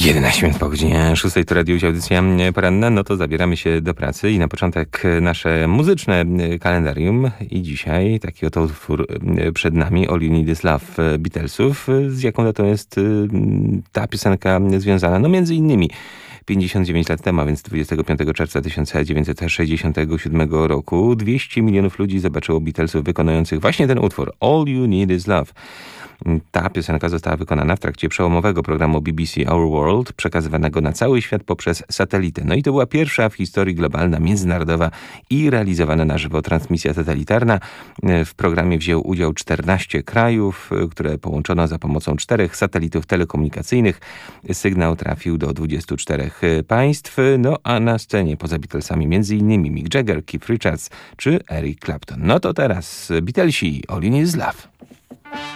11 minut po godzinie 6 to Radio Audycja Poranna, no to zabieramy się do pracy i na początek nasze muzyczne kalendarium i dzisiaj taki oto utwór przed nami, All You Need Is Love Beatlesów. Z jaką datą jest ta piosenka związana? No między innymi 59 lat temu, a więc 25 czerwca 1967 roku 200 milionów ludzi zobaczyło Beatlesów wykonujących właśnie ten utwór All You Need Is Love. Ta piosenka została wykonana w trakcie przełomowego programu BBC Our World, przekazywanego na cały świat poprzez satelitę. No i to była pierwsza w historii globalna, międzynarodowa i realizowana na żywo transmisja satelitarna. W programie wzięło udział 14 krajów, które połączono za pomocą 4 satelitów telekomunikacyjnych. Sygnał trafił do 24 państw, no a na scenie poza Beatlesami m.in. Mick Jagger, Keith Richards czy Eric Clapton. No to teraz Beatlesi, All You Need Is Love.